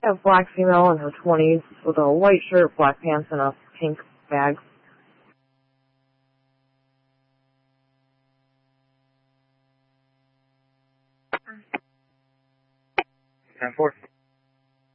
A black female in her 20s with a white shirt, black pants, and a pink bag. 10-4.